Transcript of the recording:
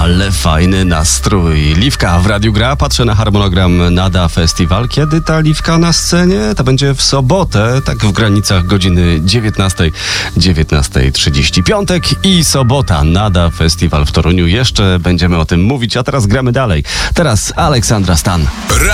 Ale fajny nastrój. Liwka w Radiu Gra. Patrzę na harmonogram Nada Festiwal. Kiedy ta Liwka na scenie? To będzie w sobotę, tak w granicach godziny 19:30. Piątek i sobota. Nada Festiwal w Toruniu. Jeszcze będziemy o tym mówić, a teraz gramy dalej. Teraz Aleksandra Stan.